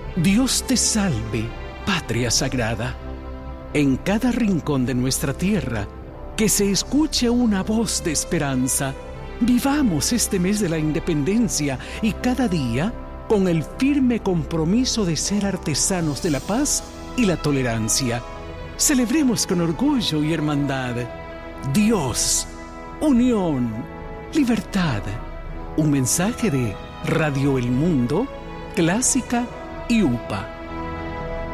Dios te salve, patria sagrada. En cada rincón de nuestra tierra, que se escuche una voz de esperanza. Vivamos este mes de la independencia y cada día con el firme compromiso de ser artesanos de la paz y la tolerancia. Celebremos con orgullo y hermandad. Dios, unión, libertad. Un mensaje de Radio El Mundo, Clásica y UPA.